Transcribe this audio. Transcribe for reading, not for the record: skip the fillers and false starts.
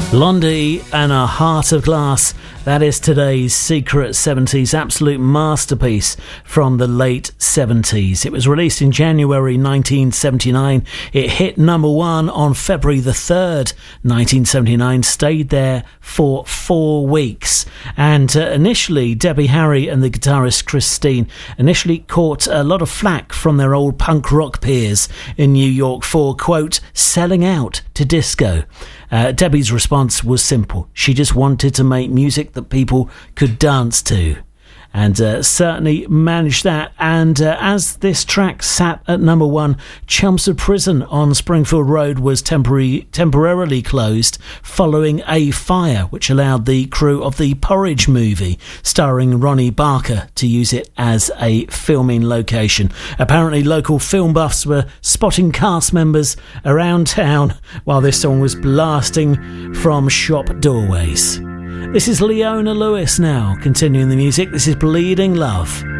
Blondie and a Heart of Glass. That is today's Secret 70s absolute masterpiece from the late 70s. It was released in January 1979. It hit number one on February the 3rd, 1979. Stayed there for 4 weeks. And initially, Debbie Harry and the guitarist Christine initially caught a lot of flack from their old punk rock peers in New York for, quote, selling out to disco. Debbie's response was simple. She just wanted to make music that people could dance to. And certainly managed that. And as this track sat at number one, Chelmsford Prison on Springfield Road was temporarily closed following a fire, which allowed the crew of the Porridge movie, starring Ronnie Barker, to use it as a filming location. Apparently, local film buffs were spotting cast members around town while this song was blasting from shop doorways. This is Leona Lewis now, continuing the music. This is Bleeding Love.